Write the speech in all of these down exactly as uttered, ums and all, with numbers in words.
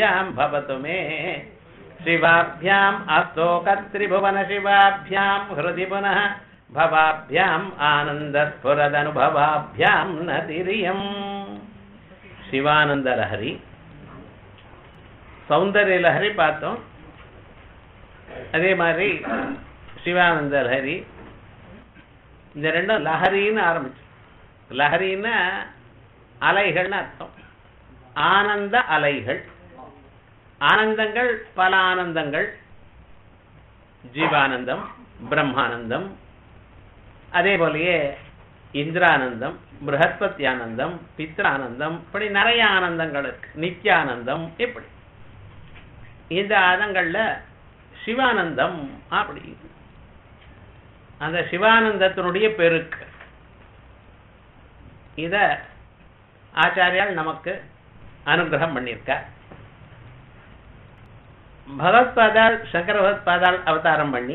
शिवाभ्याम् भवतु मे शिवाभ्याम् अस्तोकत्रिभुवन शिवाभ्याम् हृदि पुनः भवाभ्याम् आनन्दस्फुरदनुभवाभ्याम् नतिरियम् शिवानंद लहरी सौंदर्य लहरी பார்த்தோம். அதே மாதிரி சிவானந்த லஹரி இந்த ரெண்டும் லஹரின்னு ஆரம்பிச்சு. லஹரின்னா அலைகள்னு அர்த்தம். ஆனந்த அலைகள், ஆனந்தங்கள் பல ஆனந்தங்கள், ஜீவானந்தம், பிரம்மானந்தம், அதே போலயே இந்திரானந்தம், பிரகஸ்பத்தியானந்தம், பித்ரானந்தம், இப்படி நிறைய ஆனந்தங்கள் இருக்கு. நித்யானந்தம், இப்படி இந்த ஆனந்தங்கள்ல சிவானந்தம் அப்படி அந்த சிவானந்தத்தினுடைய பெருக்கு இத ஆச்சாரியால் நமக்கு அனுகிரகம் பண்ணியிருக்கார். பகவத்பாதால் சங்கர பகவத்பாதால் அவதாரம் பண்ணி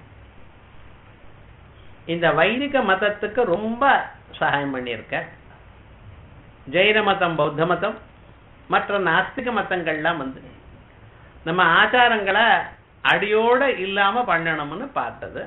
இந்த வைதிக மதத்துக்கு ரொம்ப சகாயம் பண்ணியிருக்க. ஜெயின மதம், பௌத்த மதம், மற்ற நாஸ்திக மதங்கள்லாம் வந்து நம்ம ஆச்சாரங்களை அடியோட இல்லாம பண்ணணும்னு பார்த்தது.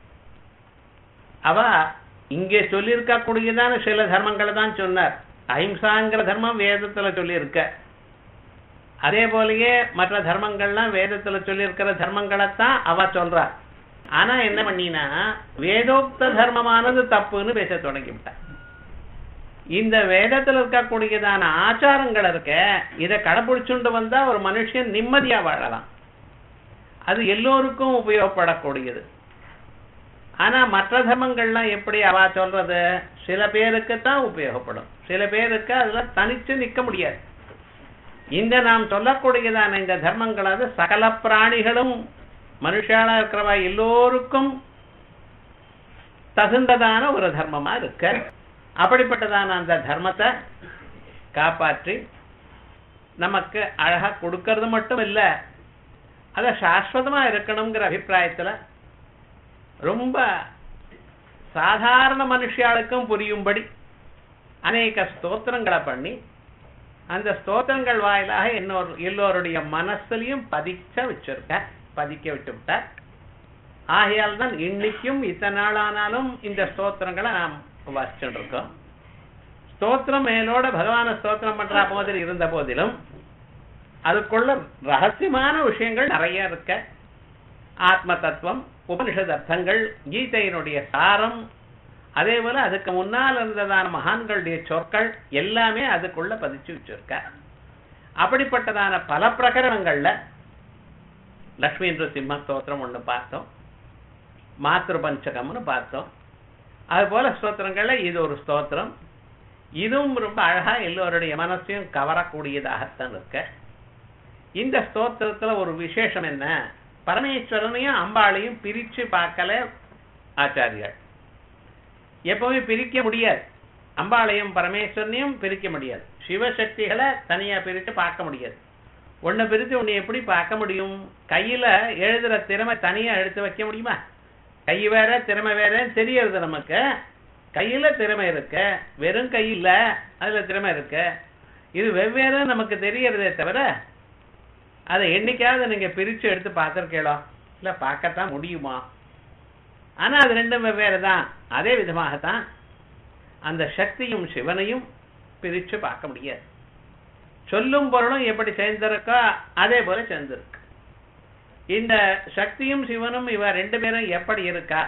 அவ இங்கே சொல்லியிருக்க கூடியதான சில தர்மங்களை தான் சொன்னார். அஹிம்சாங்கிற தர்மம் வேதத்துல சொல்லியிருக்க. அதே போலயே மற்ற தர்மங்கள்லாம் வேதத்துல சொல்லியிருக்கிற தர்மங்களைத்தான் அவ சொல்றா. ஆனா என்ன பண்ணினா வேதோக்த தர்மமானது தப்புன்னு பேச தொடங்கிவிட்டா. இந்த வேதத்துல இருக்கக்கூடியதான ஆச்சாரங்கள் இருக்க இதை கடைபிடிச்சுட்டு வந்தா ஒரு மனுஷன் நிம்மதியா வாழலாம், அது எல்லோருக்கும் உபயோகப்படக்கூடியது. ஆனா மற்ற தர்மங்கள்லாம் எப்படி அவ சொல்றது, சில பேருக்கு தான் உபயோகப்படும், சில பேருக்கு அதுல தனிச்சு நிக்க முடியாது. இந்த நாம் சொல்லக்கூடியதான இந்த தர்மங்களாவது சகல பிராணிகளும் மனுஷாலா இருக்கிறவ எல்லோருக்கும் தகுந்ததான ஒரு தர்மமா இருக்க. அப்படிப்பட்டதான அந்த தர்மத்தை காப்பாற்றி நமக்கு அழகா கொடுக்கறது மட்டும் இல்ல, அத சாஸ்வதமா இருக்கணுங்கிற அபிப்பிராயத்துல ரொம்ப சாதாரண மனுஷாளுக்கும் புரியும்படி அநேக ஸ்தோத்திரங்களை பண்ணி அந்த ஸ்தோத்திரங்கள் வாயிலாக இன்னொரு எல்லோருடைய மனசுலையும் பதிக்க வச்சிருக்க, பதிக்க விட்டு விட்டார். ஆகையால் தான் இன்னைக்கும் இத்தனை நாள் ஆனாலும் இந்த ஸ்தோத்திரங்களை நாம் வாசிச்சுட்டு இருக்கோம். ஸ்தோத்திரம் மேலோட பகவான ஸ்தோத்திரம் பண்ற மாதிரி இருந்த போதிலும் அதுக்குள்ள ரகசியமான விஷயங்கள் நிறைய இருக்க. ஆத்ம தத்துவம், உபனிஷத் அர்த்தங்கள், கீதையினுடைய சாரம், அதே போல அதுக்கு முன்னால் இருந்ததான மகான்களுடைய சொற்கள் எல்லாமே அதுக்குள்ள பதிச்சு வச்சிருக்க. அப்படிப்பட்டதான பல பிரகரணங்கள்ல லட்சுமி சிம்ம ஸ்தோத்திரம் ஒண்ணு பார்த்தோம், மாத்ரு பஞ்சகம்னு பார்த்தோம். அது போல ஸ்தோத்திரங்கள்ல இது ஒரு ஸ்தோத்திரம். இதுவும் ரொம்ப அழகா எல்லோருடைய மனசையும் கவரக்கூடியதாகத்தான் இருக்க. இந்த ஸ்தோத்திரத்துல ஒரு விசேஷம் என்ன, பரமேஸ்வரனையும் அம்பாளையும் பிரிச்சு பார்க்கல ஆச்சாரியார். எப்பவுமே பிரிக்க முடியாது, அம்பாளையும் பரமேஸ்வரனையும் பிரிக்க முடியாது, சிவசக்திகளை தனியா பிரித்து பார்க்க முடியாது. ஒன்ன பிரித்து ஒன்னு எப்படி பார்க்க முடியும்? கையில எழுதுற திறமை தனியா எடுத்து வைக்க முடியுமா? கை வேற திறமை வேற தெரியறது நமக்கு. கையில திறமை இருக்க, வெறும் கையில அதுல திறமை இருக்க, இது வெவ்வேறு நமக்கு தெரியறதே தவிர அதை என்னைக்காவது நீங்க பிரிச்சு எடுத்து பார்த்திருக்கீங்களா? இல்ல பார்க்கத்தான் முடியுமா? ஆனா அது ரெண்டும் வெவ்வேறு தான். அதே விதமாகத்தான் அந்த சக்தியும் சிவனையும் பிரிச்சு பார்க்க முடியாது. சொல்லும் பொருளும் எப்படி சேர்ந்திருக்கோ அதே போல சேர்ந்திருக்கு. இந்த சக்தியும் சிவனும் இவ ரெண்டு பேரும் எப்படி இருக்கா?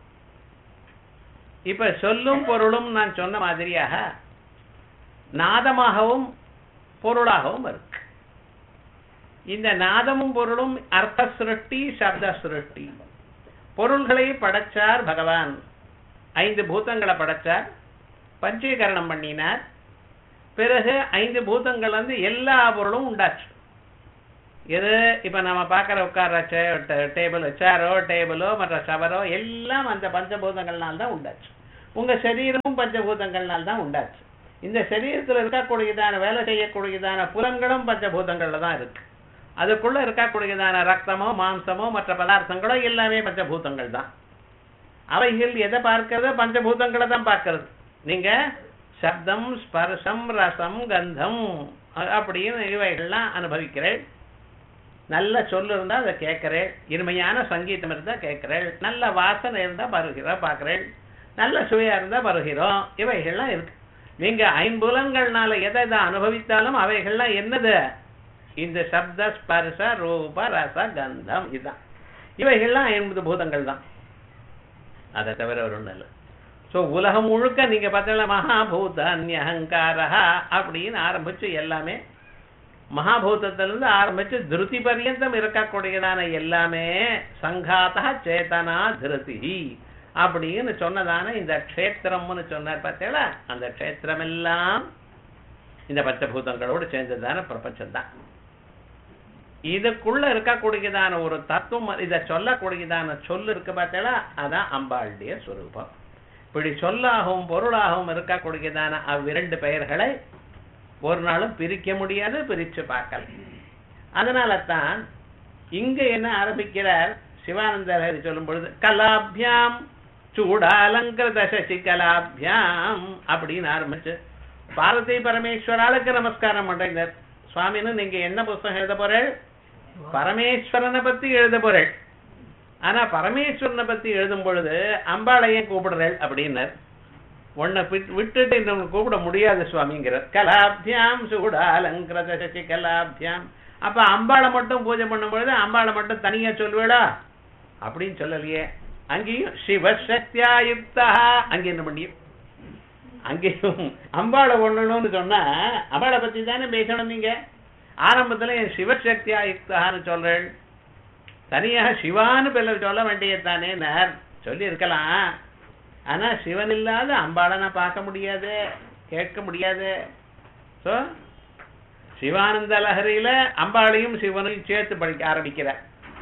இப்ப சொல்லும் பொருளும் நான் சொன்ன மாதிரியாக நாதமாகவும் பொருளாகவும் இருக்கு. இந்த நாதமும் பொருளும் அர்த்த சுருட்டி, சப்த சுருட்டி. பொருள்களை படைச்சார் பகவான், ஐந்து பூதங்களை படைச்சார், பஞ்சீகரணம் பண்ணினார். பிறகு ஐந்து பூதங்கள் வந்து எல்லா பொருளும் உண்டாச்சு. எது இப்ப நம்ம பாக்குற உட்கார டேபிள், சேரோ டேபிளோ மற்ற சவரோ எல்லாம் அந்த பஞ்சபூதங்கள்னால தான் உண்டாச்சு. உங்க சரீரமும் பஞ்சபூதங்கள்னால தான் உண்டாச்சு. இந்த சரீரத்தில் இருக்கக்கூடியதான வேலை செய்யக்கூடியதான புலன்களும் பஞ்சபூதங்கள்ல தான் இருக்கு. அதுக்குள்ள இருக்கக்கூடியதான ரத்தமோ மாம்சமோ மற்ற பதார்த்தங்களோ எல்லாமே பஞ்சபூதங்கள் தான். அவைகள் எதை பார்க்கறது? பஞ்சபூதங்களை தான் பார்க்கறது. நீங்க சப்தம், ஸ்பர்சம், ரசம், கந்தம் அப்படின்னு இவைகள்லாம் அனுபவிக்கிறேன். நல்ல சொல்லு இருந்தா அதை கேட்கிறேன், இனிமையான சங்கீதம் இருந்தா கேட்கிறேன், நல்ல வாசனை இருந்தா வருகிறோம் பார்க்கிறேன், நல்ல சுவையா இருந்தா வருகிறோம். இவைகள்லாம் இருக்கு. நீங்க ஐம்புலன்கள்னால எதை எதை அனுபவித்தாலும் அவைகள்லாம் என்னது? இந்த சப்த ஸ்பர்ச ரூப ரச கந்தம். இதுதான் இவைகள்லாம் ஐம்பது பூதங்கள் தான், அதை தவிர ஒரு ஒண்ணு இல்லை. ஸோ உலகம் முழுக்க நீங்க பார்த்தீங்கன்னா மகாபூத அஹங்காரா அப்படின்னு ஆரம்பிச்சு எல்லாமே மகாபூதத்திலிருந்து ஆரம்பிச்சு திருதி பர்யந்தம் இருக்கக்கூடியதான எல்லாமே சங்காதா சேதனா திருதி அப்படின்னு சொன்னதான இந்த க்ஷேத்திரம்னு சொன்னார் பார்த்தீங்களா, அந்த க்ஷேத்திரம் எல்லாம் இந்த பஞ்சபூதங்களோடு சேர்ந்ததான பிரபஞ்சம் தான். இதுக்குள்ள இருக்கக்கூடியதான ஒரு தத்துவம், இதை சொல்லக்கூடியதான சொல்லு இருக்கு பார்த்தீங்களா, அதான் அம்பாளுடைய ஸ்வரூபம். இப்படி சொல்லாகவும் பொருளாகவும் இருக்கக்கூடியதான அவ்விரண்டு பெயர்களை ஒரு நாளும் பிரிக்க முடியாது, பிரிச்சு பார்க்கல. அதனால தான் இங்க என்ன ஆரம்பிக்கிறார் சிவானந்தர் சொல்லும் பொழுது கலாபியாம் சூடாலங்கிருத சசி கலாபியாம் அப்படின்னு ஆரம்பிச்சு பார்வதி பரமேஸ்வராளுக்கு நமஸ்காரம் பண்றீங்க. சுவாமின்னு நீங்க என்ன புஸ்தகம் எழுத போறேன்? பரமேஸ்வரனை பத்தி எழுத போறேன். ஆனா பரமேஸ்வரனை பத்தி எழுதும் பொழுது அம்பாளையே கூப்பிடுறேன் அப்படின்னார். உன்னை விட்டுட்டு இன்னொன்னு கூப்பிட முடியாது சுவாமிங்கிறார். கலாபியாம் சூடாலங்கிருத சசி கலாபியாம். அப்ப அம்பாளை மட்டும் பூஜை பண்ணும் பொழுது அம்பாளை மட்டும் தனியா சொல்வேடா அப்படின்னு சொல்லலையே. அங்கேயும் சிவசக்தியா யுக்தா, அங்கே என்ன பண்ணியும் அங்கேயும் அம்பாளை ஒண்ணணும்னு சொன்னா அம்பாளை பத்தி தானே பேசணும். நீங்க ஆரம்பத்துல என் சிவசக்தியா யுக்தான்னு சொல்றேன், தனியா சிவான்னு பிள்ளை சொல்ல வேண்டியதானே சொல்லி இருக்கலாம். ஆனா சிவன் இல்லாத அம்பாளை நான் பார்க்க முடியாது, கேட்க முடியாது. சோ சிவானந்த லஹரியில அம்பாளையும் சிவனையும் சேர்த்து படிக்க ஆரம்பிக்கிறார்.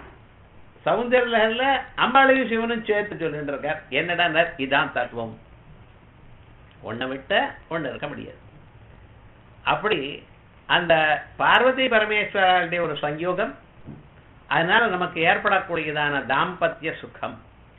சௌந்தர லஹரியில அம்பாளையும் சிவனும் சேர்த்து சொல்லிட்டு இருக்கார். என்னடா இதான் தத்துவம், ஒன்னை விட்ட ஒண்ணு இருக்க முடியாது. அப்படி அந்த பார்வதி பரமேஸ்வரருடைய ஒரு சங்கயோகம், அதனால நமக்கு ஏற்படக்கூடியதான தாம்பத்திய சுகம்.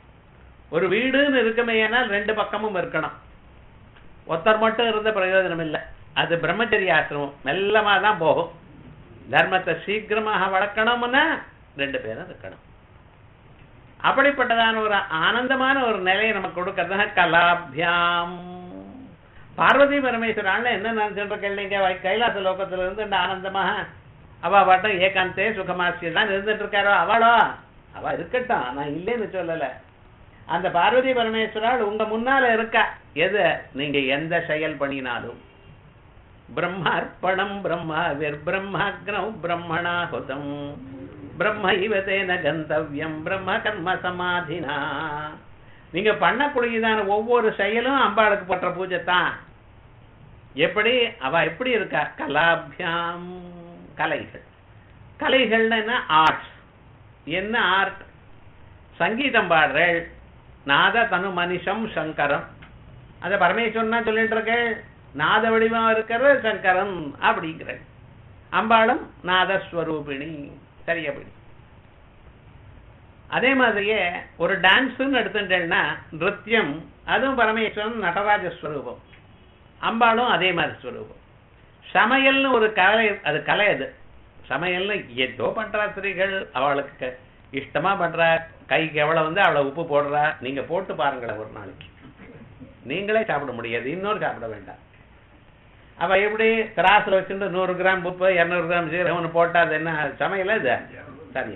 ஒரு வீடுன்னு இருக்குமே, ஆனால் ரெண்டு பக்கமும் இருக்கணும். ஒருத்தர் மட்டும் இருந்த பிரயோஜனம் இல்லை, அது பிரம்மச்சரிய ஆசிரமம் மெல்லமா தான் போகும். தர்மத்தை சீக்கிரமாக வளர்க்கணும்னா ரெண்டு பேரும் இருக்கணும். அப்படிப்பட்டதான ஒரு ஆனந்தமான ஒரு நிலையை நமக்கு கொடுக்கறதுனா கலாபியாம். பார்வதி பரமேஸ்வரான என்ன நினைச்சுட்டு கேள்விங்க, கைலாச லோகத்துல இருந்து இந்த ஆனந்தமாக அவ பாட்டம் ஏகாந்தே சுகமாசி தான் இருந்துட்டு இருக்காரோ, அவளோ அவ இருக்கட்டும், நான் இல்லைன்னு சொல்லல. அந்த பார்வதி பரமேஸ்வரால் உங்க முன்னால இருக்கா. எது நீங்க எந்த செயல் பண்ணினாலும் பிரம்மார்ப்பணம் பிரம்மாவிர் பிரம்மாக்னம் பிரம்மணாஹுதம் பிரம்ம இவதேன கந்தவ்யம் பிரம்ம கர்ம சமாதினா. நீங்க பண்ணக்கூடியதான ஒவ்வொரு செயலும் அம்பாளுக்கு பற்ற பூஜை தான். எப்படி அவ எப்படி இருக்கா? கலாபியாம், கலைகள். கலைகள்னா என்ன? ஆர்ட்ஸ். என்ன ஆர்ட்? சங்கீதம் பாடுறேள், நாத தனு மனிஷம் சங்கரம். அத பரமேஸ்வரனா சொல்லிட்டு இருக்க, நாத வடிவம் இருக்கிற சங்கரன் அப்படிங்கிற. அம்பாளும் நாதஸ்வரூபிணி. சரியாபடி. அதே மாதிரியே ஒரு டான்ஸ்ன்னு எடுத்துட்டேன்னா நிருத்தியம், அதுவும் பரமேஸ்வரன் நடராஜஸ்வரூபம். அம்பாளும் அதே மாதிரி ஸ்வரூபம். சமையல்னு ஒரு கலை, அது கலை. அது சமையல்னு ஏதோ பண்றா ஸ்திரீகள், அவளுக்கு இஷ்டமா பண்றா, கைக்கு எவ்வளவு வந்து அவ்வளவு உப்பு போடுறா. நீங்க போட்டு பாருங்களேன், ஒரு நாளைக்கு நீங்களே சாப்பிட முடியாது, இன்னொரு சாப்பிட வேண்டாம். அவ எப்படி திராசுல வச்சுட்டு நூறு கிராம் உப்பு இருநூறு கிராம் சீரகம் போட்டா அது என்ன சமையல? இது சரியா?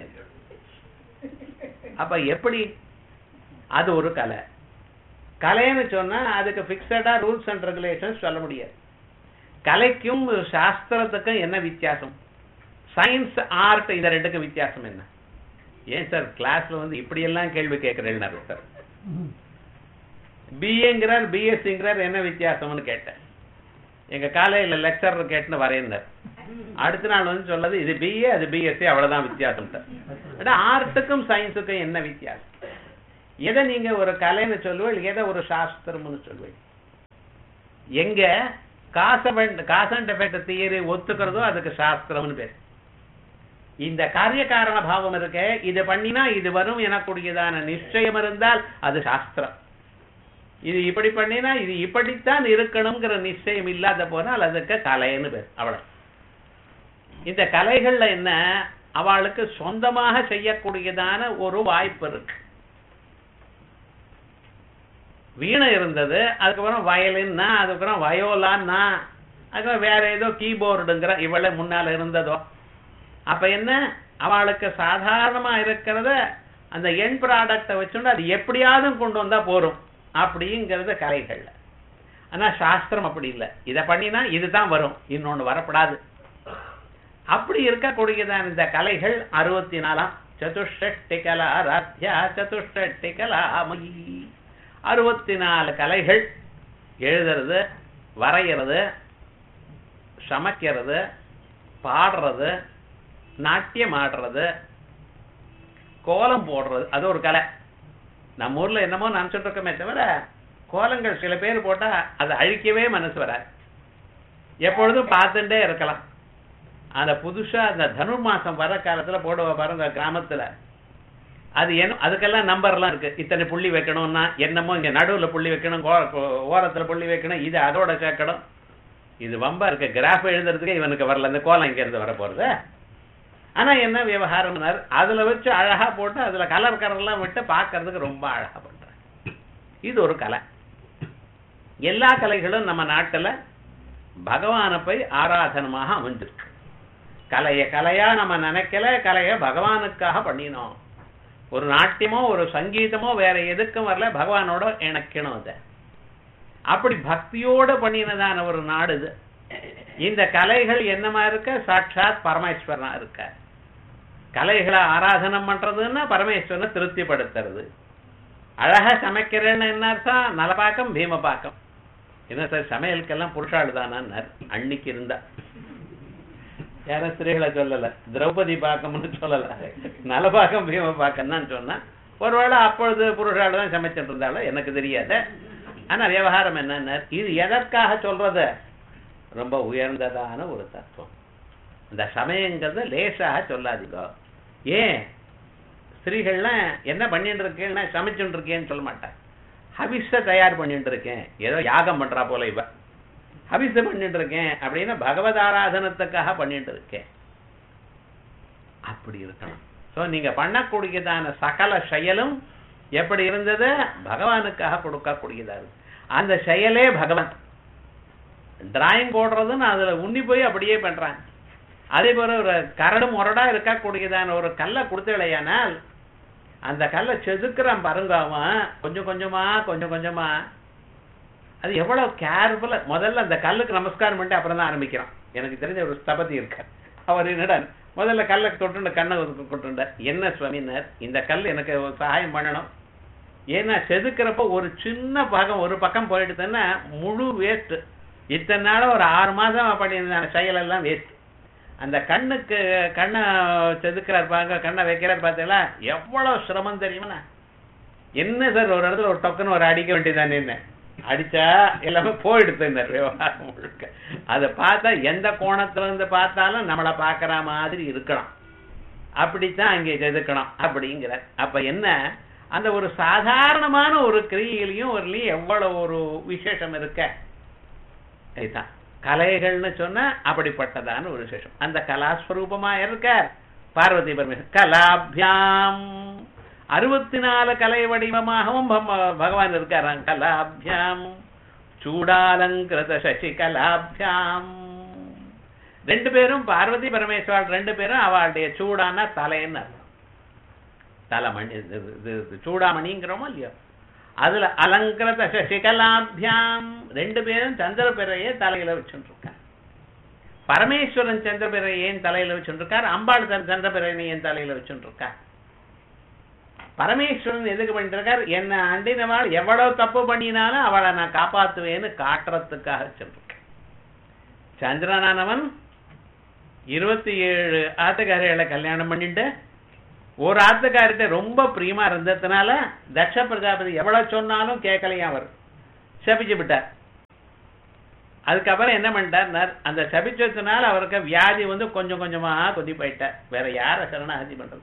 அப்ப எப்படி? அது ஒரு கலை. கலைன்னு சொன்னா அதுக்கு பிக்சடா ரூல்ஸ் அண்ட் ரெகுலேஷன்ஸ் சொல்ல முடியாது. கலைக்கும் சாஸ்திரத்துக்கும் என்ன வித்தியாசம்? சயின்ஸ் ஆர்ட் இந்த ரெண்டுக்கும் வித்தியாசம் என்ன? ஏன் சார் கிளாஸ்ல வந்து இப்படி எல்லாம் கேள்வி கேட்கிறேன் சார். பிஏங்கிறார் பிஎஸ்சிங்கிறார், என்ன வித்தியாசம்னு கேட்டேன். எங்க காலையில லெக்சர் கேட்டுன்னு வரையினார். அடுத்த நாள் வந்து சொல்லது இது பிஏ அது பிஎஸ்சி, அவ்வளவுதான் வித்தியாசம். ஆர்ட்டுக்கும் சயின்ஸுக்கும் என்ன வித்தியாசம்? எதை நீங்க ஒரு கலைன்னு சொல்லுவீங்க, எதை ஒரு சாஸ்திரம்னு சொல்லுவீங்க? எங்க காச காஸ் அண்ட் எஃபெக்ட் தியரி ஒத்துக்கிறதோ அதுக்கு சாஸ்திரம்னு பேர். இந்த காரிய காரண பாவம் இருக்க, இது பண்ணினா இது வரும் எனக்கூடியதான நிச்சயம் இருந்தால் அது சாஸ்திரம். இது இப்படி பண்ணினா இது இப்படித்தான் இருக்கணுங்கிற நிச்சயம் இல்லாத போனால் அதுக்கு கலைன்னு பேர். அவ்வளவு. இந்த கலைகள்ல என்ன அவளுக்கு சொந்தமாக செய்யக்கூடியதான ஒரு வாய்ப்பு இருக்கு. வீணை இருந்தது, அதுக்கப்புறம் வயலின்னா, அதுக்கப்புறம் வயோலான்னா, அதுக்கப்புறம் வேற ஏதோ கீபோர்டுங்கிற இவளை முன்னால இருந்ததோ. அப்ப என்ன அவளுக்கு சாதாரணமா இருக்கிறத அந்த என் ப்ராடக்டை வச்சுட்டு அது எப்படியாவது கொண்டு வந்தா போறோம் அப்படிங்கிறது கலைகள்ல. ஆனா சாஸ்திரம் அப்படி இல்லை. இதை பண்ணினா இதுதான் வரும், இன்னொன்னு வரப்படாது. அப்படி இருக்கக்கூடியதான் இந்த கலைகள் அறுபத்தி நாலாம் சதுஷ்டி கலா ராத்யா சதுஷ்டி கலாமயி. அறுபத்தி நாலு கலைகள் எழுதுறது, வரைகிறது, சமைக்கிறது, பாடுறது, நாட்டியம் ஆடுறது, கோலம் போடுறது. அது ஒரு கலை. நம்ம ஊர்ல என்னமோ நினைச்சிட்டு இருக்கோமே தவிர கோலங்கள் சில பேர் போட்டா அதை அழிக்கவே மனசு வராது, எப்பொழுதும் பார்த்துட்டே இருக்கலாம். அந்த புதுசா அந்த தனுர் மாசம் வர காலத்துல போடுவ பாருங்க கிராமத்துல, அது என்ன அதுக்கெல்லாம் நம்பர்லாம் இருக்கு. இத்தனை புள்ளி வைக்கணும்னா என்னமோ இங்க நடுவுல புள்ளி வைக்கணும், ஓரத்துல புள்ளி வைக்கணும், இது அதோட சேர்க்கணும். இது வம்பா இருக்கு. கிராஃப் எழுதுறதுக்கே இவனுக்கு வரல, இந்த கோலம் இங்க இருந்து வர போறது. ஆனா என்ன விவகாரம், அதுல வச்சு அழகா போட்டு அதுல கலர் கலர்லாம் விட்டு பாக்குறதுக்கு ரொம்ப அழகா பண்றாங்க. இது ஒரு கலை. எல்லா கலைகளும் நம்ம நாட்டுல பகவானை போய் ஆராதனமாக அமைஞ்சிருக்கு. கலைய கலையா நம்ம நினைக்கல, கலைய பகவானுக்காக பண்ணினோம். ஒரு நாட்டியமோ ஒரு சங்கீதமோ வேற எதுக்கும் வரல, பகவானோட இணைக்கணும். அதை அப்படி பக்தியோட பண்ணினதான ஒரு நாடு இது. இந்த கலைகள் என்னமா இருக்க, சாட்சாத் பரமேஸ்வரனா இருக்க. கலைகளை ஆராதனம் பண்றதுன்னா பரமேஸ்வரனை திருப்திப்படுத்துறது. அழகா சமைக்கிறேன்னு என்ன அர்த்தம், நலபாக்கம் பீமபாக்கம். என்ன சார் சமையலுக்கெல்லாம் புருஷாள் தானா? அன்னைக்கு இருந்தா யாரும் ஸ்திரீகளை சொல்லல, திரௌபதி பாக்கம்னு சொல்லல, நலபாக்கம் பீமபாக்கம் தான் சொன்னா. ஒருவேளை அப்பொழுது புருஷாள் தான் சமைச்சிட்டு இருந்தாலும் எனக்கு தெரியாது. ஆனா விவகாரம் என்னன்னா, இது எதற்காக சொல்றது, ரொம்ப உயர்ந்ததான ஒரு தத்துவம். இந்த சமயங்கிறத லேசாக சொல்லாதீங்க. ஏன் ஸ்திரீகள்லாம் என்ன பண்ணிட்டு இருக்கேன்னா சமைச்சுட்டு இருக்கேன்னு சொல்ல மாட்டேன். ஹவிஸ தயார் பண்ணிட்டு இருக்கேன், ஏதோ யாகம் பண்றா போல இவ. ஹவிஸ பண்ணிட்டு இருக்கேன் அப்படின்னா பகவத் ஆராதனத்துக்காக பண்ணிட்டு இருக்கேன், அப்படி இருக்கணும். சோ நீங்க பண்ணக்கூடியதான சகல செயலும் எப்படி இருந்தது, பகவானுக்காக கொடுக்கக்கூடியதா இருக்கு. அந்த செயலே பகவான். டிராயிங் போடுறதுன்னு அதுல உண்ணி போய் அப்படியே பண்றாங்க. அதே போல ஒரு கரடு முரடா இருக்கக்கூடியதான ஒரு கல்லை கொடுத்தலையானால் அந்த கல்லை செதுக்குறான் பாருங்க அவன், கொஞ்சம் கொஞ்சமா கொஞ்சம் கொஞ்சமா. அது எவ்வளவு கேர்ஃபுல்லா, முதல்ல அந்த கல்லுக்கு நமஸ்காரம் பண்ணிட்டு அப்புறம் தான் ஆரம்பிக்கிறான். எனக்கு தெரிஞ்ச ஒரு ஸ்தபதி இருக்க, அவர் என்னடா முதல்ல கல்லை தொட்டு கண்ணை கொட்டுண்ட, என்ன சுவாமினர் இந்த கல் எனக்கு சகாயம் பண்ணணும். ஏன்னா செதுக்கிறப்ப ஒரு சின்ன பாகம் ஒரு பக்கம் போயிடுதுன்னா முழு வேஸ்ட். இத்தனை நாளும் ஒரு ஆறு மாசம் பண்ணியிருந்த செயல் எல்லாம் வேஸ்ட். அந்த கண்ணுக்கு கண்ணை செதுக்கிறார் பாருங்க, கண்ணை வைக்கிறார் பார்த்தீங்களா, எவ்வளவு சிரமம் தெரியுமா. என்ன சார் ஒரு இடத்துல ஒரு டொக்குன்னு ஒரு அடிக்க வேண்டியதானே, என்ன அடிச்சா எல்லாமே போயிடுது இந்த விவகாரம் முழுக்க. அதை பார்த்தா எந்த கோணத்துல இருந்து பார்த்தாலும் நம்மளை பார்க்கற மாதிரி இருக்கணும், அப்படித்தான் அங்கே செதுக்கணும் அப்படிங்கிற. அப்ப என்ன, அந்த ஒரு சாதாரணமான ஒரு கிரியையிலையும் ஒரு எவ்வளவு ஒரு விசேஷம் இருக்க. இதுதான் கலைகள்னு சொன்னா அப்படிப்பட்டதான ஒரு விசேஷம். அந்த கலாஸ்வரூபமா இருக்க பார்வதி பரமேஸ்வரன். கலாபியாம் அறுபத்தி நாலு கலை வடிவமாகவும் பகவான் இருக்காராம். கலாபியாம் சூடாலங்கிருத சசி கலாபியாம். ரெண்டு பேரும் பார்வதி பரமேஸ்வரன் ரெண்டு பேரும் அவளுடைய சூடான தலைன்னு அர்த்தம். தலைமணி சூடாமணிங்கிறோமோ இல்லையோ, அதுல அலங்கிருத சசிகலாபியாம். ரெண்டு பேரும் சந்திரபிறையை தலையில வச்சுட்டு இருக்கார். பரமேஸ்வரன் சந்திரபிறையேன் தலையில வச்சுட்டு இருக்கார், அம்பாள் சந்திரபிறையன் தலையில வச்சுட்டு இருக்கார். பரமேஸ்வரன் எதுக்கு பண்ணிட்டு இருக்கார், என்ன அண்டினவாள் எவ்வளவு தப்பு பண்ணினாலும் அவளை நான் காப்பாத்துவேன்னு காட்டுறதுக்காக வச்சுருக்கேன். சந்திரனானவன் இருபத்தி ஏழு ஆத்துக்காரிகளை கல்யாணம் பண்ணிட்டு ஒரு ஆத்துக்காரிட்ட ரொம்ப பிரியமா இருந்ததுனால தட்ச பிரஜாபதி எவ்வளவு சொன்னாலும் கேட்கலையா, அவர் சபிச்சு விட்டார். அதுக்கப்புறம் என்ன பண்ணிட்டார், அந்த சபிச்சதுனால அவருக்கு வியாதி வந்து கொஞ்சம் கொஞ்சமா கொதி போயிட்டார். வேற யார சரணாகதி பண்றது?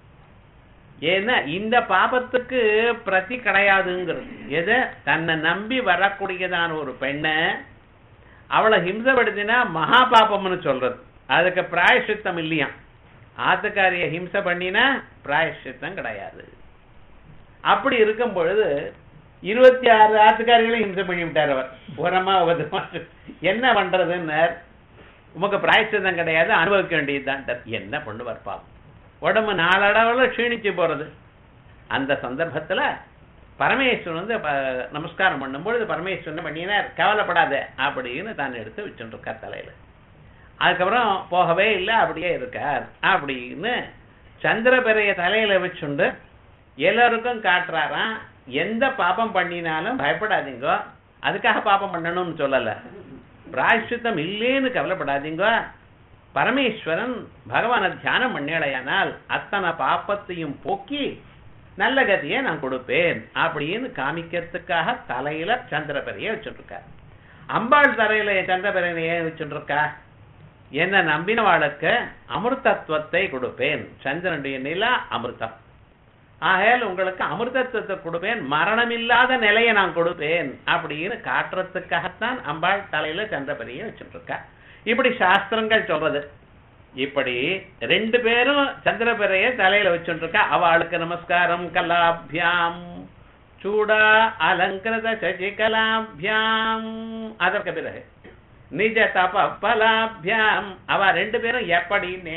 ஏன்னா இந்த பாபத்துக்கு பிரதி கிடையாதுங்கிறது எது, தன்னை நம்பி வரக்கூடியதான ஒரு பெண்ணை அவளை ஹிம்சப்படுத்தினா மகா பாபம்னு சொல்றது. அதுக்கு பிராயஷ்சித்தம் இல்லையா. ஆத்துக்காரிய ஹிம்சை பண்ணினா பிராயஷ்சித்தம் கிடையாது. அப்படி இருக்கும் பொழுது இருபத்தி ஆறு ஆத்துக்காரிகளையும் ஹிம்சை பண்ணி விட்டார் அவர். உரமா என்ன பண்றதுன்னு உமக்கு பிராயஷ்சித்தம் கிடையாது, அனுபவிக்க வேண்டியதுதான். என்ன பண்ணுவார் பாவம், உடம்பு நாளடவுல க்ஷீணிச்சு போறது. அந்த சந்தர்ப்பத்துல பரமேஸ்வரன் வந்து நமஸ்காரம் பண்ணும்பொழுது பரமேஸ்வரன் பண்ணினார், கவலைப்படாத அப்படின்னு தான் எடுத்து வச்சுட்டு இருக்கார் தலையில. அதுக்கப்புறம் போகவே இல்லை, அப்படியே இருக்கார் அப்படின்னு சந்திரபிறைய தலையில வச்சுண்டு எல்லாருக்கும் காட்டுறாராம். எந்த பாபம் பண்ணினாலும் பயப்படாதீங்க, அதுக்காக பாபம் பண்ணணும்னு சொல்லல, பிராயஷ்சித்தம் இல்லேன்னு கவலைப்படாதீங்க. பரமேஸ்வரன் பகவானை தியானம் பண்ணலையானால் அத்தனை பாப்பத்தையும் போக்கி நல்ல கதியை நான் கொடுப்பேன் அப்படின்னு காமிக்கிறதுக்காக தலையில சந்திரபிறைய வச்சுருக்கார். அம்பாள் தலையில சந்திரபிறைய வச்சுருக்கா, என்ன நம்பினவாளுக்கு அமிர்தத்துவத்தை கொடுப்பேன். சந்திரனுடைய நிலா அமிர்தம், ஆகையால் உங்களுக்கு அமிர்தத்துவத்தை கொடுப்பேன், மரணமில்லாத நிலையை நான் கொடுப்பேன் அப்படின்னு காட்டுறதுக்காகத்தான் அம்பாள் தலையில சந்திரபிறைய வச்சுருக்கா. இப்படி சாஸ்திரங்கள் சொல்றது. இப்படி ரெண்டு பேரும் சந்திரபிறைய தலையில வச்சுருக்கா. அவளுக்கு நமஸ்காரம். கலாபியாம் சூடா அலங்கிருத சசிகலாபியாம். அதற்கு பிறகு நிஜ தப பலாபியாம். அவ ரெண்டு பேரும் எப்படின்னு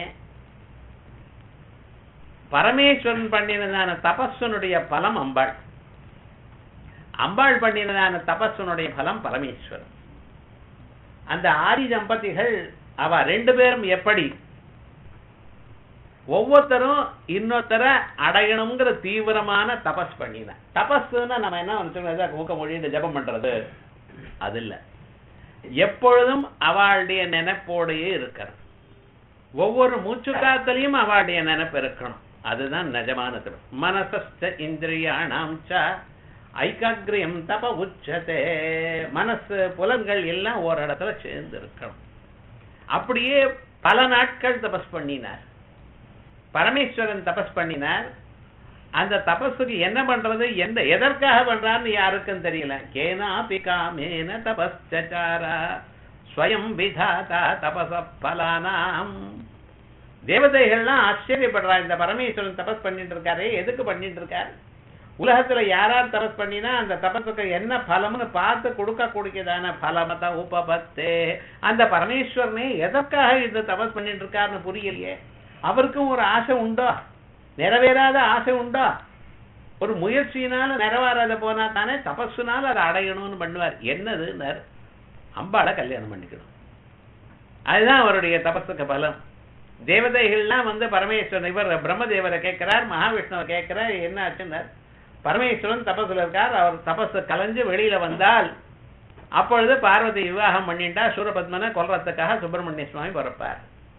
பரமேஸ்வரன் பண்ணினதான தபஸ்வனுடைய பலம் அம்பாள், அம்பாள் பண்ணினதான தபஸ்வனுடைய பலம் பரமேஸ்வரன். அந்த ஆதி தம்பதிகள் அவ ரெண்டு பேரும் எப்படி ஒவ்வொருத்தரும் இன்னொருத்தர அடையணுங்கிற தீவிரமான தபஸ் பண்ணின. தபஸ்ன்னா நம்ம என்ன நினைச்சோம், ஊக்க மொழியில ஜபம் பண்றது அது இல்ல, எப்பொழுதும் அவளுடைய நினைப்போடையே இருக்கிறது. ஒவ்வொரு மூச்சு காத்தலையும் அவளுடைய நினைப்பு இருக்கணும். அதுதான் நிஜமான தபஸ். மனசஸ்த இந்திரியாணாம் ச ஐகாக்ரியம் தப உச்சதே. மனசு புலன்கள் எல்லாம் ஒரு இடத்துல சேர்ந்து இருக்கணும். அப்படியே பல நாட்கள் தபஸ் பண்ணினார் பரமேஸ்வரன். தபஸ் பண்ணினார். அந்த தபஸுக்கு என்ன பண்றது, எந்த எதற்காக பண்றாருன்னு யாருக்கும் தெரியல. கேனா பிகாமேன தபஸ்சாரா ஸ்வயம் விதாதா தபஸ பலானாம். தேவதைகள்லாம் ஆச்சரியப்படுறா, இந்த பரமேஸ்வரன் தபஸ் பண்ணிட்டு இருக்காரு, எதுக்கு பண்ணிட்டு இருக்காரு, உலகத்துல யாரார் தபஸ் பண்ணினா அந்த தபஸுக்கு என்ன பலம்னு பார்த்து கொடுக்க கூடியதான பலமத உபபத்தே. அந்த பரமேஸ்வரனே எதற்காக இந்த தபஸ் பண்ணிட்டு இருக்காருன்னு புரியலையே. அவருக்கும் ஒரு ஆசை உண்டோ, நிறைவேறாத ஆசை உண்டோ, ஒரு முயற்சியினால நிறைவேறாத போனா தானே தபஸுனால அதை அடையணும்னு பண்ணுவார். என்னது, அம்பாளை கல்யாணம் பண்ணிக்கணும், அதுதான் அவருடைய தபஸுக்கு பலம். தேவதைகள்லாம் வந்து பரமேஸ்வரன், இவர் பிரம்மதேவரை கேட்கிறார், மகாவிஷ்ணுவை கேட்கிறார், என்ன ஆச்சுன்னார். பரமேஸ்வரன் தபஸ்ல இருக்கார். அவர் தபஸ் கலைஞ்சு வெளியில வந்தால் அப்பொழுது பார்வதி விவாகம் பண்ணிட்டா சூரபத்மனை கொல்றதுக்காக சுப்பிரமணிய சுவாமி பிறப்பார்.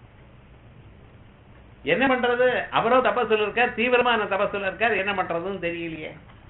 என்ன பண்றது, அவரோ தபஸ்ல இருக்கார், தீவிரமான தபஸ்ல இருக்கார், என்ன பண்றதுன்னு தெரியலையே.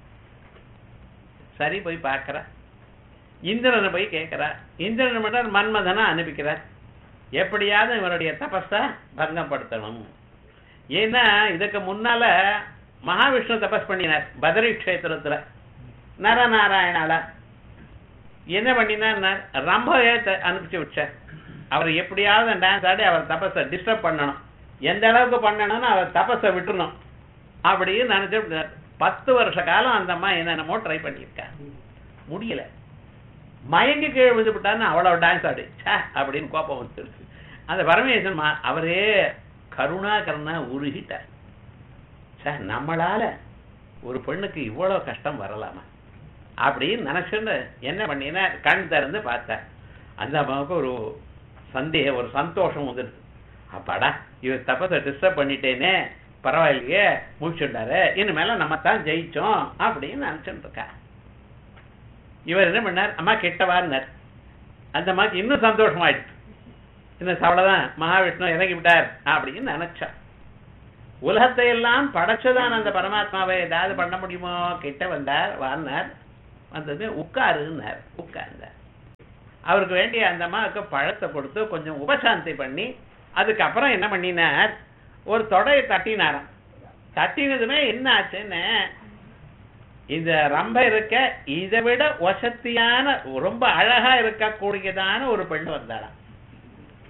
சரி போய் பார்க்கிற, இந்திரனை போய் கேட்கிறார். இந்திரன் மட்டும் மன்மதனை அனுப்பிக்கிறார், எப்படியாவது இவருடைய தபஸ பங்கப்படுத்தணும். ஏன்னா இதுக்கு முன்னால மகாவிஷ்ணு தபஸ் பண்ணினார் பதரி கஷேத்திரத்துல நரநாராயணால. என்ன பண்ணினார், ரம்பைய அனுப்பிச்சு வச்சார். அவர் எப்படியாவது டான்ஸ் ஆடி அவர் தபஸை டிஸ்டர்ப் பண்ணணும், எந்த அளவுக்கு பண்ணணும்னு அவர் தபஸை விட்டுணும் அப்படின்னு நினைச்சு பத்து வருஷ காலம் அந்த அம்மா என்னென்னமோ ட்ரை பண்ணியிருக்கா, முடியல. மயங்கி கீழே விழுந்துவிட்டான்னு அவ்வளவு டான்ஸ் ஆடி அப்படின்னு கோபம் வந்துருச்சு. அந்த பரமேஸ்வரன் அவரே கருணா கருணா உருகிட்டார். சார் நம்மளால ஒரு பெண்ணுக்கு இவ்வளவு கஷ்டம் வரலாமா அப்படின்னு நினைச்சுன்னு என்ன பண்ணினா கண் திறந்து பார்த்தார். அந்த அம்மாவுக்கு ஒரு சந்தேகம், ஒரு சந்தோஷம் வந்துடுது. அப்பாடா இவர் தப்பத்தை டிஸ்டர்ப் பண்ணிட்டேனே, பரவாயில்லையே முடிச்சுட்டாரு, இனிமேல நம்ம தான் ஜெயிச்சோம் அப்படின்னு நினைச்சுட்டு இருக்கா. இவர் என்ன பண்ணார், அம்மா கிட்டவார்னார். அந்த அம்மாவுக்கு இன்னும் சந்தோஷமாயிடுச்சு. இன்னும் அவ்வளவுதான் மகாவிஷ்ணு இறங்கி விட்டார் அப்படின்னு நினைச்சா. உலகத்தை எல்லாம் படைச்சதான் அந்த பரமாத்மாவை ஏதாவது பண்ண முடியுமோ. கிட்ட வந்தார், வார்னார், வந்தது உட்காருன்னார், உட்கார்ந்தார். அவருக்கு வேண்டிய அந்த அம்மாவுக்கு பழத்தை கொடுத்து கொஞ்சம் உபசாந்தி பண்ணி அதுக்கப்புறம் என்ன பண்ணினார், ஒரு தொடையை தட்டினாராம். தட்டினதுமே என்ன ஆச்சுன்னு, இந்த ரம்ப இருக்க இதை விட வசத்தியான ரொம்ப அழகா இருக்கக்கூடியதான ஒரு பெண் வந்தாராம்.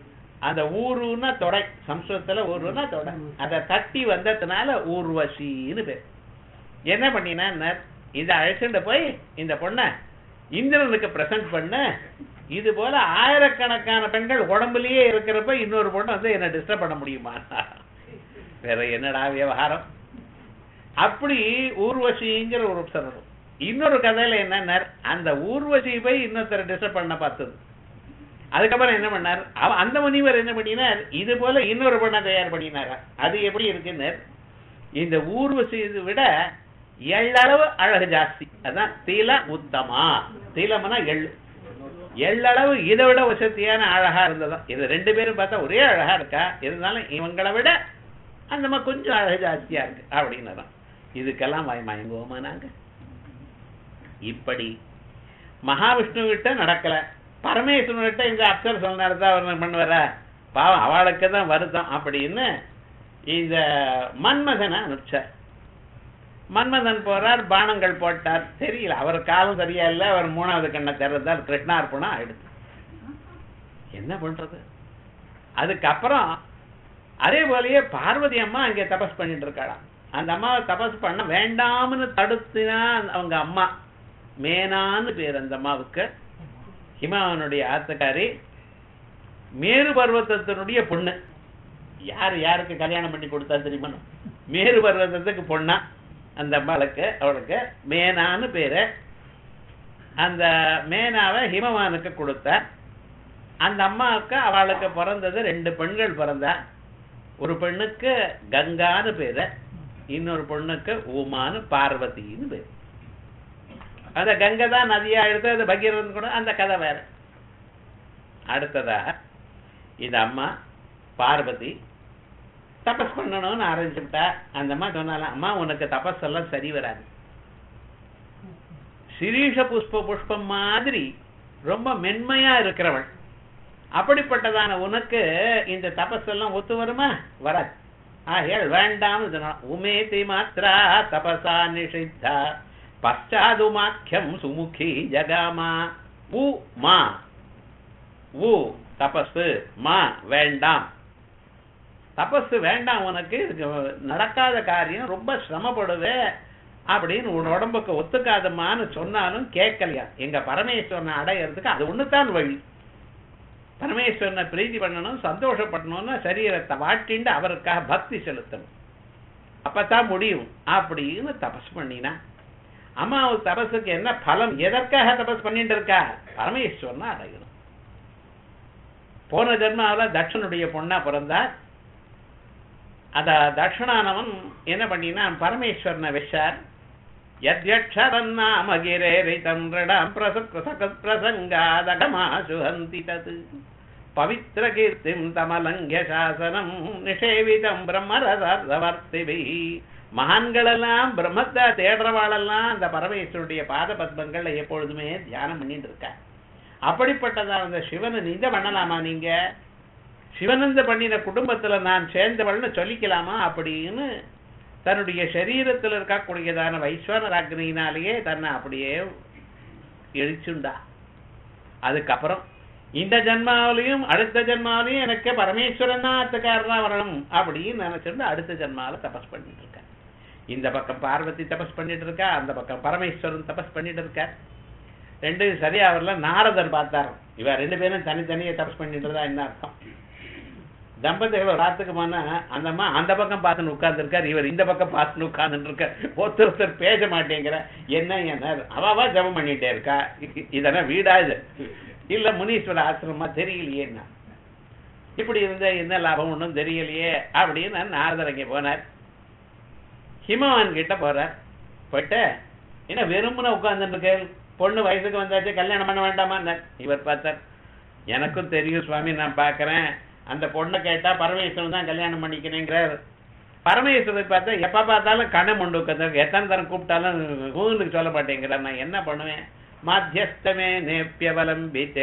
அந்த ஊருன்னா தொடை, சம்ஸ்கிருதத்துல ஊருன்னா தொடை, அதை தட்டி வந்ததுனால ஊர்வசின்னு பேர். என்ன பண்ணினா இதை அழைச்சிட்டு போய் இந்த பொண்ணை இந்திரனுக்கு பிரசன்ட் பண்ண, இது போல ஆயிரக்கணக்கான பெண்கள் உடம்புலயே இருக்கிறப்ப இன்னொரு பொண்ணு வந்து என்ன டிஸ்டர்ப் பண்ண முடியுமா? வேற என்னடா விவகாரம்? அப்படி ஊர்வசிங்கிற ஒரு சொல்லணும். இன்னொரு கதையில என்ன, அந்த ஊர்வசி போய் இன்னொருத்தர் டிஸ்டர்ப் பண்ண பார்த்தது. அதுக்கப்புறம் என்ன பண்ணார், அந்த முனிவர் என்ன பண்ணினார், இது போல இன்னொரு பொண்ணை தயார் பண்ணினார். அது எப்படி இருக்குன்னு, இந்த ஊர்வசி விட எள்ளளவு அழகு ஜாஸ்தி. அதான் தீல உத்தமா. தீலம்னா எள்ளு. எள்ளளவு இதை விட வசதியான அழகா இருந்ததா. இது ரெண்டு பேரும் பார்த்தா ஒரே அழகா இருக்கா, இருந்தாலும் இவங்களை விட அந்த மாதிரி கொஞ்சம் அழகு ஜாஸ்தியா இருக்கு அப்படின்னதான். இதுக்கெல்லாம் மயங்குவோமா நாங்க? இப்படி மகாவிஷ்ணு கிட்ட நடக்கல, பரமேஸ்வரன் கிட்ட இந்த அப்சர் சொன்னார்தான் அவர் பண்ணுவார, பாவம் அவளுக்கு தான் வருத்தம் அப்படின்னு இந்த மன்மதனை அனுப்பிச்சார். மன்மதன் போறார், பானங்கள் போட்டார், தெரியல அவர் காலம் சரியா இல்ல, அவர் மூணாவது கண்ணை திறந்தார், கிருஷ்ணார்ப்பணம் ஆயிடுது. என்ன பண்றது? அதுக்கப்புறம் அதே போலயே பார்வதி அம்மா அங்கே தபஸ் பண்ணிட்டு இருக்காளாம். அந்த அம்மாவை தபஸ் பண்ண வேண்டாம்னு தடுத்தினா அவங்க அம்மா மேனான்னு பேர் அந்த அம்மாவுக்கு. ஹிமாவனுடைய ஆத்துக்காரி, மேரு பர்வதத்தினுடைய பொண்ணு. யாரு யாருக்கு கல்யாணம் பண்ணி கொடுத்தா தெரியுமா? மேரு பர்வதத்துக்கு பொண்ணா அந்த அம்மாளுக்கு. அவளுக்கு மேனான்னு பேரு. அந்த மேனாவை ஹிமவானுக்கு கொடுத்த அந்த அம்மாவுக்கு அவளுக்கு பிறந்தது ரெண்டு பெண்கள் பிறந்தா. ஒரு பெண்ணுக்கு கங்கான்னு பேரு, இன்னொரு பொண்ணுக்கு உமான்னு பார்வதின்னு பேரு. அந்த கங்கை தான் நதியா எடுத்து அது பகீரதன் கூட அந்த கதை வேற. அடுத்ததாக இந்த அம்மா பார்வதி தபஸ் பண்ணணும்னு ஆரம்பிச்சுட்டா. அந்த அம்மா சொன்னாலும், அம்மா உனக்கு தபஸ் எல்லாம் சரி வராது, சிரீஷ புஷ்ப புஷ்பம் மாதிரி ரொம்ப மென்மையா இருக்கிறவள், அப்படிப்பட்டதான உனக்கு இந்த தபஸ் எல்லாம் ஒத்து வருமா? வராது. ஆகையால் வேண்டாம். உமேதி மாத்ரா தபசா நிஷித்தா பச்சாதுமாக்கியம் சுமுகி ஜகாமா. உ மா, உ தபஸ், மா வேண்டாம். தபஸ் வேண்டாம் உனக்கு, இதுக்கு நடக்காத காரியம், ரொம்ப சிரமப்படுவே அப்படின்னு உன் உடம்புக்கு ஒத்துக்காதமான்னு சொன்னாலும் கேட்கலையா. எங்க பரமேஸ்வரனை அடையிறதுக்கு அது ஒண்ணுதான் வழி. பரமேஸ்வரனை பிரீதி பண்ணணும், சந்தோஷப்படணும்னா சரீரத்தை வாட்டிண்டு அவருக்காக பக்தி செலுத்தணும், அப்பதான் முடியும் அப்படின்னு தபஸ் பண்ணினா. அம்மாவுக்கு தபஸுக்கு என்ன பலம்? எதற்காக தபஸ் பண்ணிட்டு இருக்கா? பரமேஸ்வரனை அடையணும். போன ஜென்மாவில் தட்சனுடைய பொண்ணா பிறந்தார். அத தட்சணானவன் என்ன பண்ணினா, பரமேஸ்வரனை வச்சார். யத்யக்ஷரன்னாமகிரேரிதம் ரிடம் பிரசங்காதகமாசுஹந்தி தத் பவித்ர கீர்த்திம் தமலங்க்ய சாசனம் நிஷேவிதம் பிரம்மரதவர்த்திபிஹி. மகான்களெல்லாம் பிரம்மத்தை தேடுறவாளெல்லாம் அந்த பரமேஸ்வருடைய பாத பத்மங்கள்ல எப்பொழுதுமே தியானம் பண்ணிட்டு இருக்கா. அப்படிப்பட்டதா அந்த சிவனை நிந்த பண்ணலாமா? நீங்க சிவனந்த பண்ணின குடும்பத்துல நான் சேர்ந்தவள்னு சொல்லிக்கலாமா? அப்படின்னு தன்னுடைய சரீரத்தில் இருக்கக்கூடியதான வைஸ்வரராக்னியினாலேயே தன்னை அப்படியே எழிச்சுண்டா. அதுக்கப்புறம் இந்த ஜென்மாவிலையும் அடுத்த ஜென்மாவிலையும் எனக்கு பரமேஸ்வரன் தான் அத்துக்காரனா வரணும் அப்படின்னு நினைச்சிருந்து அடுத்த ஜென்மாவில தபஸ் பண்ணிட்டு இருக்க. இந்த பக்கம் பார்வதி தபஸ் பண்ணிட்டு இருக்கா, அந்த பக்கம் பரமேஸ்வரன் தபஸ் பண்ணிட்டு இருக்கார். ரெண்டு சரியா வரல. நாரதர் பார்த்தார், இவ ரெண்டு பேரும் தனித்தனியே தபஸ் பண்ணிட்டு இருந்தா என்ன அர்த்தம்? தம்பதிகள் ராத்துக்கு போனா அந்த அம்மா அந்த பக்கம் பார்த்துன்னு உட்கார்ந்து இருக்கார், இவர் இந்த பக்கம் பார்த்துன்னு உட்கார்ந்துட்டு இருக்கார். ஒருத்தர் ஒருத்தர் பேச மாட்டேங்கிற. என்ன என்ன அவாவா ஜபம் பண்ணிட்டே இருக்கா? இதெல்லாம் வீடா இது இல்ல முனீஸ்வர ஆசிரமா தெரியலையேன்னா. இப்படி இருந்த என்ன லாபம் ஒன்றும் தெரியலையே அப்படின்னு நாரதர் அங்கே போனார். ஹிமவான் கிட்ட போறார். போயிட்டு என்ன வெறும்னு உட்கார்ந்துட்டு இருக்க, பொண்ணு வயசுக்கு வந்தாச்சு, கல்யாணம் பண்ண வேண்டாமா? இவர் பார்த்தார், எனக்கும் தெரியும் சுவாமி, நான் பாக்குறேன், அந்த பொண்ணை கேட்டா பரமேஸ்வரன் தான் கல்யாணம் பண்ணிக்கிறேங்கிறார். பரமேஸ்வரன் பார்த்தா எப்ப பார்த்தாலும் கணம் உண்டு உட்காந்து, எத்தனை தரம் கூப்பிட்டாலும் ஊனுக்கு சொல்ல மாட்டேங்கிறார். நான் என்ன பண்ணுவேன்? மாத்தியஸ்தமே நேப்பியவலம்பித்தே